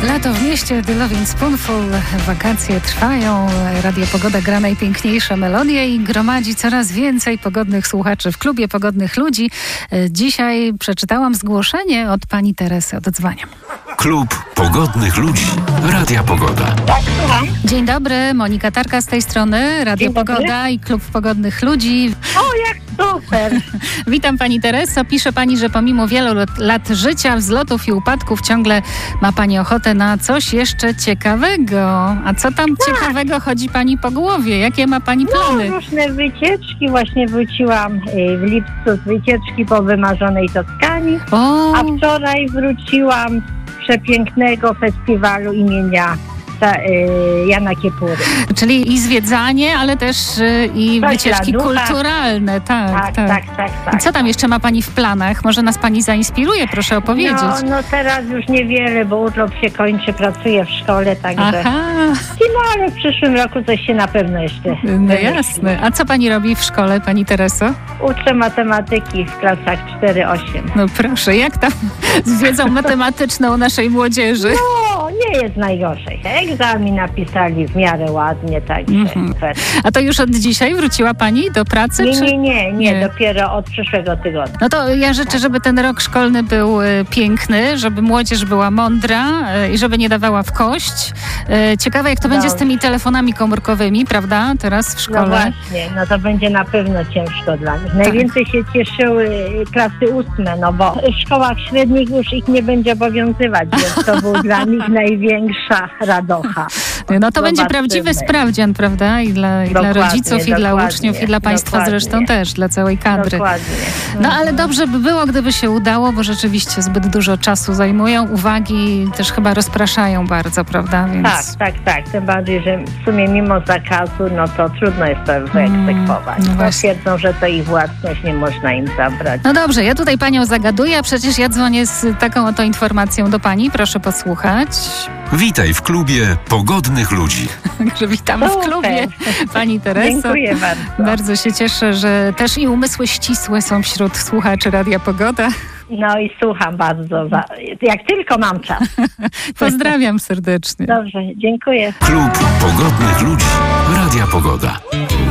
Lato w mieście, Lovin' Spoonful, wakacje trwają, Radio Pogoda gra najpiękniejsze melodie i gromadzi coraz więcej pogodnych słuchaczy w klubie Pogodnych Ludzi. Dzisiaj przeczytałam zgłoszenie od pani Teresy. Odzwaniam. Klub Pogodnych Ludzi. Radia Pogoda. Tak, słucham. Dzień dobry, Monika Tarka z tej strony, Radio Pogoda i Klub Pogodnych Ludzi. O, jak super! Witam pani Tereso. Pisze pani, że pomimo wielu lat życia, wzlotów i upadków ciągle ma pani ochotę na coś jeszcze ciekawego. A co tam ciekawego chodzi pani po głowie? Jakie ma pani plany? No, różne wycieczki. Właśnie wróciłam w lipcu z wycieczki po wymarzonej Toskanii, a wczoraj wróciłam z przepięknego festiwalu imienia Jana Kiepury. Czyli i zwiedzanie, ale też i Coś wycieczki dla ducha. kulturalne. Tak. Tak. I co tam jeszcze ma pani w planach? Może nas pani zainspiruje? Proszę opowiedzieć. No teraz już niewiele, bo urlop się kończy, pracuję w szkole, także... Aha, Ale w przyszłym roku coś się na pewno jeszcze no wymyśli. jasne. A co pani robi w szkole, pani Tereso? Uczę matematyki w klasach 4-8. No proszę, jak tam z wiedzą matematyczną naszej młodzieży? No, nie jest najgorzej. Egzamin napisali w miarę ładnie, także... A to już od dzisiaj wróciła pani do pracy? Nie, dopiero od przyszłego tygodnia. No to ja życzę, żeby ten rok szkolny był piękny, żeby młodzież była mądra i żeby nie dawała w kość. Ciekawe, jak to będzie z tymi telefonami komórkowymi, prawda? Teraz w szkole. No właśnie, no to będzie na pewno ciężko dla nich. Najwięcej się cieszyły klasy 8, no bo w szkołach średnich już ich nie będzie obowiązywać, więc to był dla nich największa radocha. No to będzie prawdziwy sprawdzian, prawda? I dla rodziców, i dla uczniów, i dla państwa zresztą też, dla całej kadry. Dokładnie. No ale dobrze by było, gdyby się udało, bo rzeczywiście zbyt dużo czasu zajmują, uwagi też chyba rozpraszają bardzo, prawda? Więc... Tak. Tym bardziej, że w sumie mimo zakazu, no to trudno jest to wyegzekwować. No właśnie. Twierdzą, że to ich własność, nie można im zabrać. No dobrze, ja tutaj panią zagaduję, a przecież ja dzwonię z taką oto informacją do pani. Proszę posłuchać. Witaj w klubie Pogodnych Ludzi. Także witamy w klubie, pani Tereso. Dziękuję bardzo. Bardzo się cieszę, że też i umysły ścisłe są wśród słuchaczy Radia Pogoda. No i słucham bardzo, jak tylko mam czas. Pozdrawiam serdecznie. Dobrze, dziękuję. Klub Pogodnych Ludzi. Radia Pogoda.